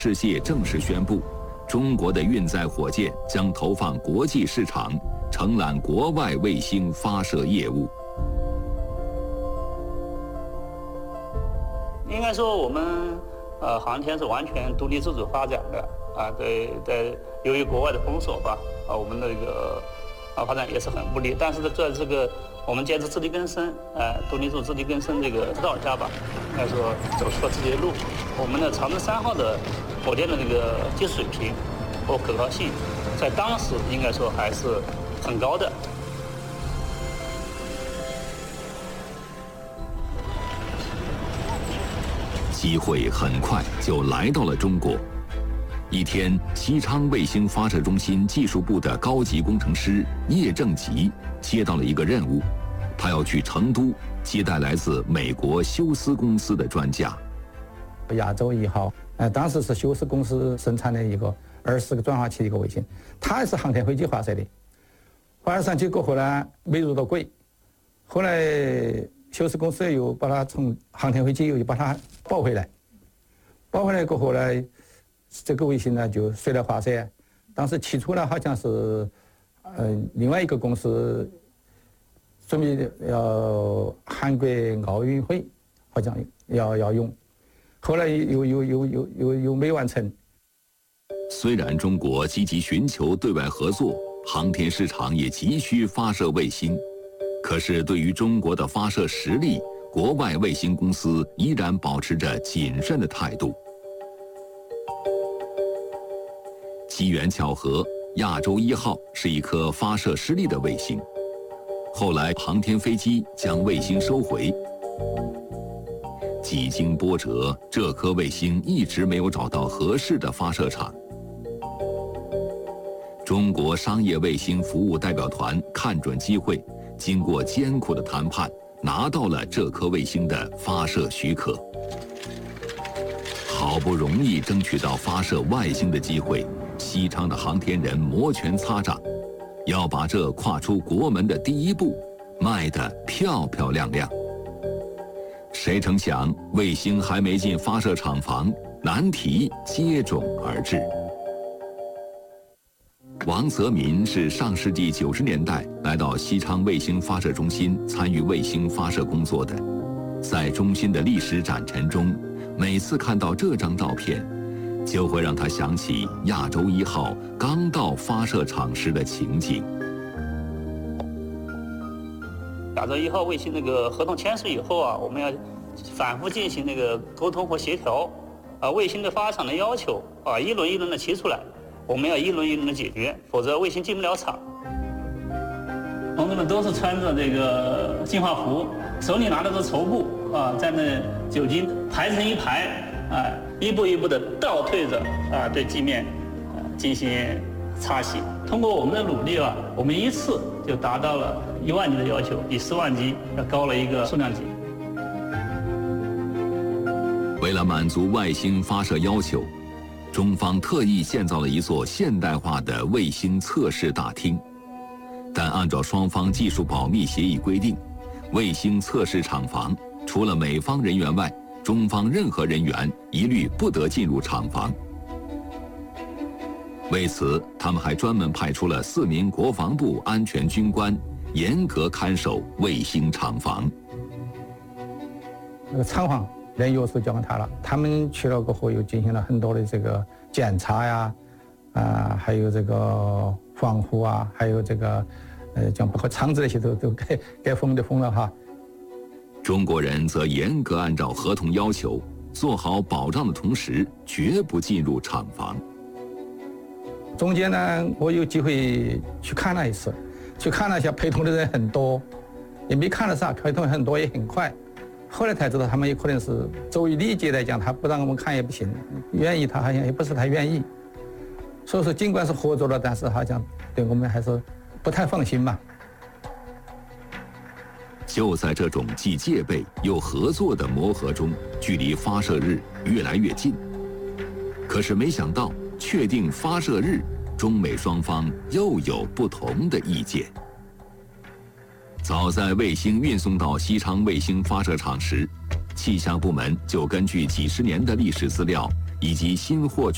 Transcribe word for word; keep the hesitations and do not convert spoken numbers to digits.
世界正式宣布，中国的运载火箭将投放国际市场，承揽国外卫星发射业务。 应该说，我们呃航天是完全独立自主发展的啊，在在由于国外的封锁吧，啊，我们那个啊发展也是很不利。但是在这个我们坚持自力更生，呃，独立自主、自力更生这个指导下吧，应该说走出了自己的路。我们的长征三号的火箭的这个技术水平和可靠性，在当时应该说还是很高的。 机会很快就来到了中国。一天，西昌卫星发射中心技术部的高级工程师叶正吉接到了一个任务，他要去成都接待来自美国休斯公司的专家。 亚洲一号，呃，当时是休斯公司生产的一个二十个转化器的一个卫星，它也是航天飞机发射的。发射上去过后呢，没入到轨，后来休斯公司又把它从航天飞机又把它抱回来，抱回来过后呢，这个卫星呢就随了发射。当时起初呢好像是，呃，另外一个公司准备要韩国奥运会，好像要要用，后来又又又又又又没完成。 虽然中国积极寻求对外合作，航天市场也急需发射卫星，可是对于中国的发射实力，国外卫星公司依然保持着谨慎的态度。机缘巧合，亚洲一号是一颗发射失利的卫星。后来航天飞机将卫星收回，几经波折，这颗卫星一直没有找到合适的发射场。中国商业卫星服务代表团看准机会，经过艰苦的谈判，拿到了这颗卫星的发射许可。好不容易争取到发射外星的机会，西昌的航天人摩拳擦掌，要把这跨出国门的第一步迈得漂漂亮亮。谁成想，卫星还没进发射厂房，难题接踵而至。王泽民是上世纪九十年代来到西昌卫星发射中心参与卫星发射工作的，在中心的历史展陈中，每次看到这张照片，就会让他想起亚洲一号刚到发射场时的情景。 亚洲一号卫星那个合同签署以后啊，我们要反复进行那个沟通和协调，啊，卫星的发射场的要求啊，一轮一轮的提出来。我们要一轮一轮的解决，否则卫星进不了场。同志们都是穿着这个进化服，手里拿着这绸布啊，在那酒精排成一排啊，一步一步的倒退着啊，对地面啊进行擦洗。通过我们的努力啊，我们一次就达到了一万级的要求，比十万级要高了一个数量级。 为了满足外星发射要求，中方特意建造了一座现代化的卫星测试大厅，但按照双方技术保密协议规定，卫星测试厂房除了美方人员外，中方任何人员一律不得进入厂房。为此，他们还专门派出了四名国防部安全军官，严格看守卫星厂房。 那个厂房人又是交给他了，他们去了过后又进行了很多的这个检查呀，啊，还有这个防护啊，还有这个，呃，像包括厂子那些都都该该封的封了哈。 中国人则严格按照合同要求，做好保障的同时，绝不进入厂房。 中间呢，我有机会去看了一次，去看了一下，陪同的人很多，也没看了啥，陪同很多也很快。后来才知道，他们也可能是作为礼节来讲，他不让我们看也不行，愿意他好像也不是太愿意。所以说，尽管是合作了，但是好像对我们还是不太放心吧。 就在这种既戒备又合作的磨合中，距离发射日越来越近。可是没想到，确定发射日，中美双方又有不同的意见。早在卫星运送到西昌卫星发射场时，气象部门就根据几十年的历史资料以及新获取